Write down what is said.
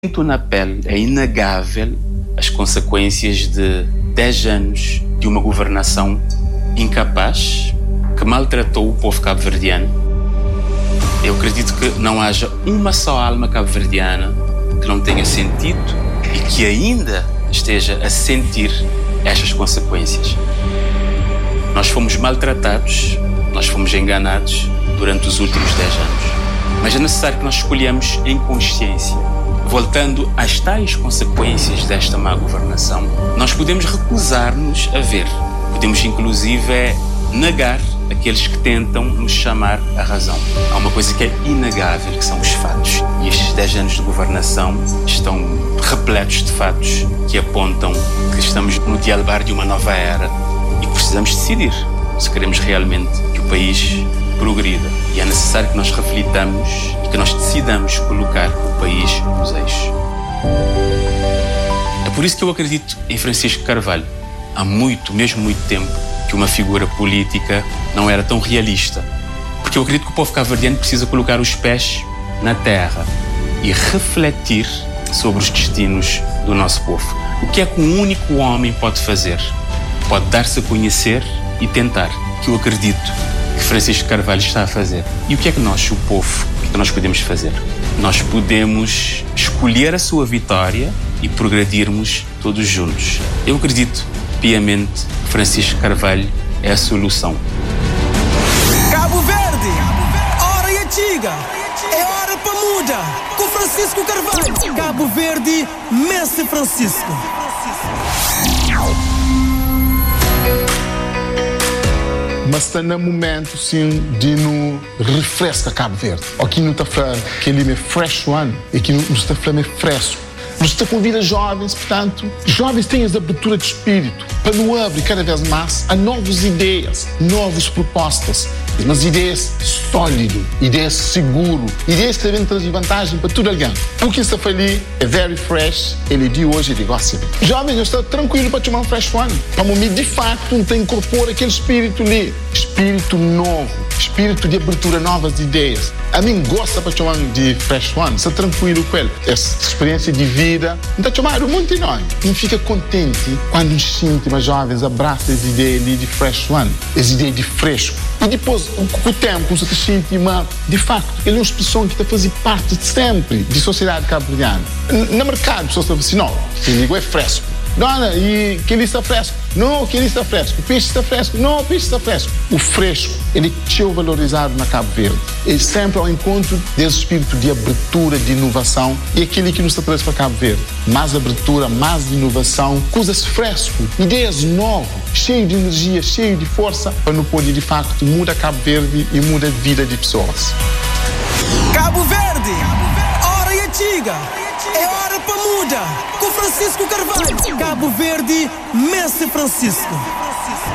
Sinto na pele, é inegável as consequências de 10 anos de uma governação incapaz que maltratou o povo cabo-verdiano. Eu acredito que não haja uma só alma cabo-verdiana que não tenha sentido e que ainda esteja a sentir estas consequências. Nós fomos maltratados, nós fomos enganados durante os últimos 10 anos. Mas é necessário que nós escolhamos em consciência. Voltando às tais consequências desta má governação, nós podemos recusar-nos a ver. Podemos, inclusive, negar aqueles que tentam nos chamar a razão. Há uma coisa que é inegável, que são os fatos. E estes 10 anos de governação estão repletos de fatos que apontam que estamos no dialbar de uma nova era e precisamos decidir se queremos realmente que o país progrida. E é necessário que nós reflitamos e que nós decidamos colocar o país nos eixos. É por isso que eu acredito em Francisco Carvalho. Há mesmo muito tempo, que uma figura política não era tão realista. Porque eu acredito que o povo cabo-verdiano precisa colocar os pés na terra e refletir sobre os destinos do nosso povo. O que é que um único homem pode fazer? Pode dar-se a conhecer e tentar, que eu acredito que Francisco Carvalho está a fazer. E o que é que nós, o povo, o que é que nós podemos fazer? Nós podemos escolher a sua vitória e progredirmos todos juntos. Eu acredito piamente que Francisco Carvalho é a solução. Cabo Verde, hora é antiga, é hora para mudar. Com Francisco Carvalho, Cabo Verde, Messi Francisco. Mas está no momento, sim, de nos refrescar Cabo Verde. Aqui não está falando que ele é fresh one, e aqui não está falando fresco. Nos está convidando jovens, portanto, jovens têm essa abertura de espírito para nos abrir cada vez mais a novas ideias, novas propostas, mas ideias sólidas, ideias seguras, ideias que devem trazer vantagem para todo alguém. O que está ali é very fresh, ele de hoje é de gosto. Jovens, eu estou tranquilo para tomar um fresh one, para me de facto incorporar aquele espírito ali, espírito novo, espírito de abertura a novas ideias. A mim gosta para chamar de fresh one, estou tranquilo com ele. Essa experiência de vida, não está chamando muito enorme. Não fica contente quando nos sentimos jovens abraçam as ideias ali de fresh one, as ideias de fresco. E depois, com o tempo, você se sente, de facto, ele é uma expressão que está a fazer parte sempre da sociedade cabo-verdiana. No mercado, as pessoas estão assim, não, quem digo é fresco. Dona, e que ele está fresco? Não, que ele está fresco. O peixe está fresco? Não, o peixe está fresco. O fresco, ele é valorizado na Cabo Verde. Ele sempre ao encontro desse espírito de abertura, de inovação, e aquele que nos traz para Cabo Verde. Mais abertura, mais inovação, coisas frescas, ideias novas, cheio de energia, cheio de força, para não poder, de facto, mudar Cabo Verde e mudar a vida de pessoas. Cabo Verde, hora é antiga, é hora para mudar. Com Francisco Carvalho, Cabo Verde, Messi Francisco.